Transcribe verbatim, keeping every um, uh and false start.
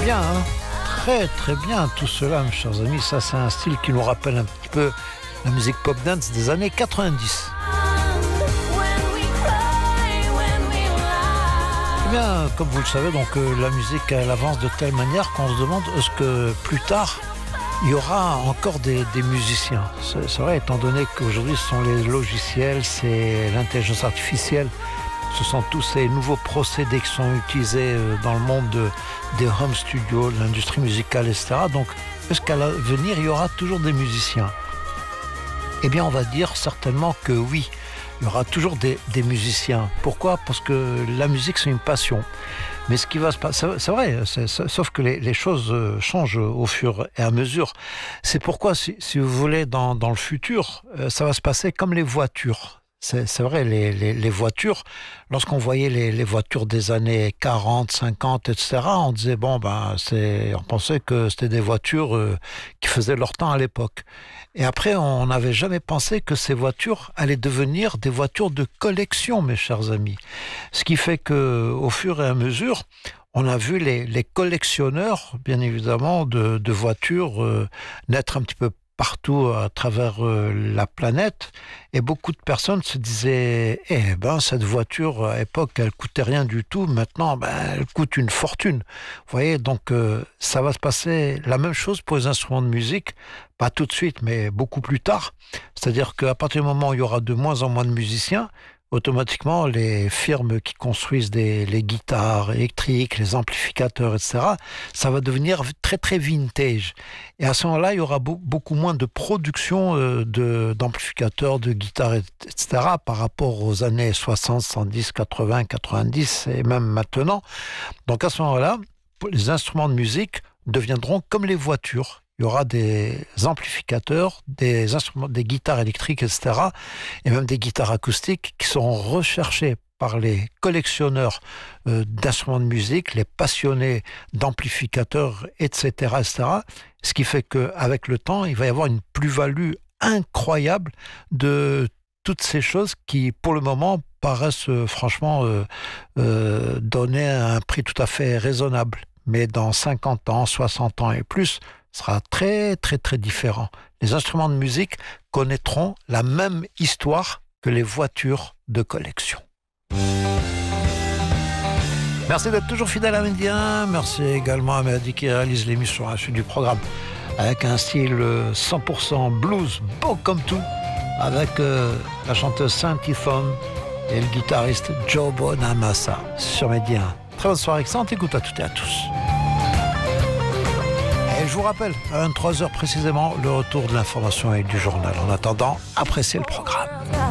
bien, hein, très très bien tout cela, mes chers amis. Ça, c'est un style qui nous rappelle un petit peu la musique pop dance des années quatre-vingt-dix. Eh bien, comme vous le savez, donc euh, la musique elle avance de telle manière qu'on se demande est-ce que plus tard il y aura encore des, des musiciens. C'est, c'est vrai, étant donné qu'aujourd'hui ce sont les logiciels, c'est l'intelligence artificielle. Ce sont tous ces nouveaux procédés qui sont utilisés dans le monde de, des home studios, de l'industrie musicale, et cetera. Donc, est-ce qu'à l'avenir, il y aura toujours des musiciens ? Eh bien, on va dire certainement que oui. Il y aura toujours des, des musiciens. Pourquoi ? Parce que la musique, c'est une passion. Mais ce qui va se passer, c'est vrai, c'est, c'est, sauf que les, les choses changent au fur et à mesure. C'est pourquoi, si, si vous voulez, dans, dans le futur, ça va se passer comme les voitures. C'est, c'est vrai, les, les, les voitures, lorsqu'on voyait les, les voitures des années quarante, cinquante, et cetera, on disait, bon, ben, c'est, on pensait que c'était des voitures euh, qui faisaient leur temps à l'époque. Et après, on n'avait jamais pensé que ces voitures allaient devenir des voitures de collection, mes chers amis. Ce qui fait que, au fur et à mesure, on a vu les, les collectionneurs, bien évidemment, de, de voitures euh, naître un petit peu partout à travers euh, la planète, et beaucoup de personnes se disaient eh ben cette voiture à l'époque elle coûtait rien du tout, maintenant ben elle coûte une fortune. Vous voyez, donc euh, ça va se passer la même chose pour les instruments de musique, pas tout de suite mais beaucoup plus tard. C'est-à-dire qu'à partir du moment où il y aura de moins en moins de musiciens, automatiquement, les firmes qui construisent des, les guitares électriques, les amplificateurs, et cetera, ça va devenir très, très vintage. Et à ce moment-là, il y aura beau, beaucoup moins de production euh, de, d'amplificateurs, de guitares, et cetera, par rapport aux années soixante, soixante-dix, quatre-vingts, quatre-vingt-dix, et même maintenant. Donc à ce moment-là, les instruments de musique deviendront comme les voitures. Il y aura des amplificateurs, des instruments, des guitares électriques, et cetera, et même des guitares acoustiques qui seront recherchées par les collectionneurs euh, d'instruments de musique, les passionnés d'amplificateurs, et cetera, et cetera. Ce qui fait qu'avec le temps, il va y avoir une plus-value incroyable de toutes ces choses qui, pour le moment, paraissent euh, franchement euh, euh, donner un prix tout à fait raisonnable. Mais dans cinquante ans, soixante ans et plus, sera très très très différent. Les instruments de musique connaîtront la même histoire que les voitures de collection. Merci d'être toujours fidèle à Médien. Merci également à Mehdi qui réalise l'émission à la suite du programme avec un style cent pour cent blues, beau comme tout, avec euh, la chanteuse Cynthia Thon et le guitariste Joe Bonamassa sur Médien. Très bonne soirée, excellente écoute à toutes et à tous. Et je vous rappelle, à vingt-trois heures précisément, le retour de l'information et du journal. En attendant, appréciez le programme.